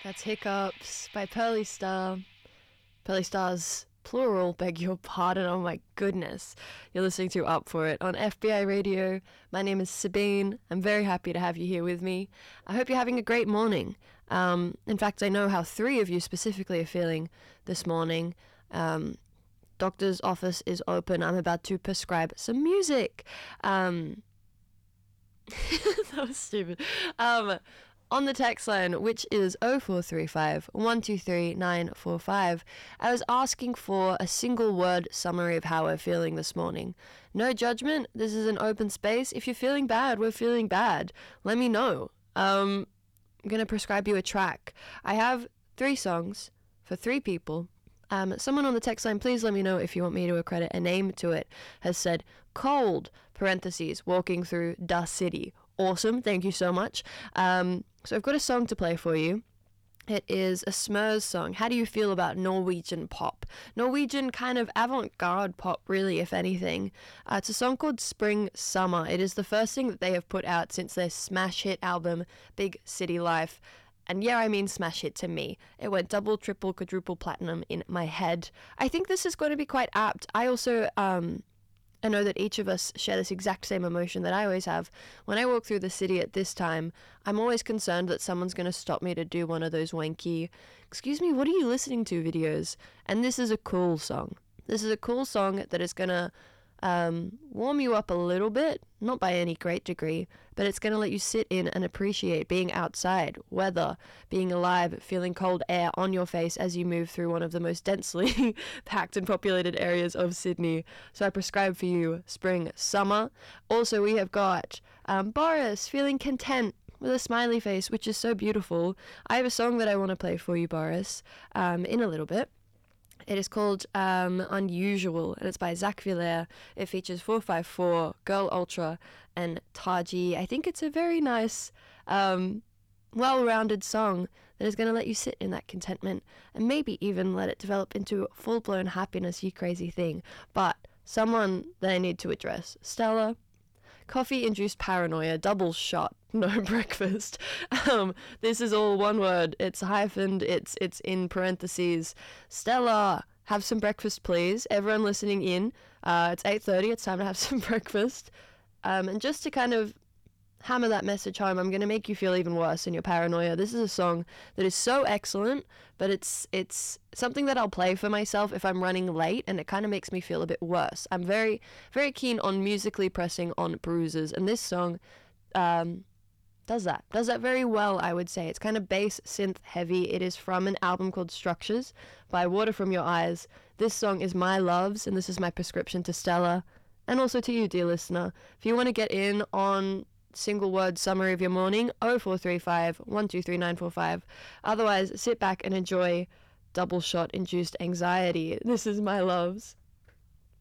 That's Hiccups by Pearly Star. Pearly Stars, plural, beg your pardon. Oh my goodness. You're listening to Up For It on FBI Radio. My name is Sabine. I'm very happy to have you here with me. I hope you're having a great morning. In fact, I know how 3 of you specifically are feeling this morning. Doctor's office is open. I'm about to prescribe some music. That was stupid. On the text line, which is 0435 123 945, I was asking for a single word summary of how we're feeling this morning. No judgment. This is an open space. If you're feeling bad, we're feeling bad. Let me know. I'm going to prescribe you a track. I have 3 songs for 3 people. Someone on the text line, please let me know if you want me to accredit a name to it, has said, cold, parentheses, walking through Da City. Awesome, thank you so much. So I've got a song to play for you. It is a Smurs song. How do you feel about Norwegian pop? Norwegian kind of avant-garde pop, really, if anything. It's a song called Spring Summer. It is the first thing that they have put out since their smash hit album, Big City Life. And yeah, I mean smash hit to me. It went double, triple, quadruple platinum in my head. I think this is going to be quite apt. I also, I know that each of us share this exact same emotion that I always have. When I walk through the city at this time, I'm always concerned that someone's going to stop me to do one of those wanky, excuse me, what are you listening to videos? And this is a cool song. This is a cool song that is going to warm you up a little bit, not by any great degree, but it's going to let you sit in and appreciate being outside, weather, being alive, feeling cold air on your face as you move through one of the most densely packed and populated areas of Sydney. So I prescribe for you Spring Summer. Also, we have got Boris feeling content with a smiley face, which is so beautiful. I have a song that I want to play for you, Boris, in a little bit. It is called Unusual, and it's by Zach Villaire. It features 454, Girl Ultra, and Taji. I think it's a very nice, well-rounded song that is going to let you sit in that contentment and maybe even let it develop into full-blown happiness, you crazy thing. But someone that I need to address, Stella. Coffee-induced paranoia, double shot, no breakfast. This is all one word. It's hyphened. It's in parentheses. Stella, have some breakfast, please. Everyone listening in, it's 8:30. It's time to have some breakfast. And just to kind of hammer that message home, I'm going to make you feel even worse in your paranoia. This is a song that is so excellent, but it's something that I'll play for myself if I'm running late, and it kind of makes me feel a bit worse. I'm very, very keen on musically pressing on bruises, and this song does that very well, I would say. It's kind of bass synth heavy. It is from an album called Structures by Water From Your Eyes. This song is my loves, and this is my prescription to Stella, and also to you, dear listener. If you want to get in on single word summary of your morning, 0435 123 945. Otherwise, sit back and enjoy double shot induced anxiety. This is my loves.